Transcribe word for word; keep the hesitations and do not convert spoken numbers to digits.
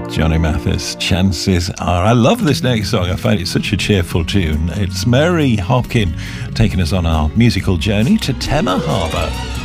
Johnny Mathis, Chances Are. I love this next song. I find it such a cheerful tune. It's Mary Hopkin taking us on our musical journey to Tema Harbour.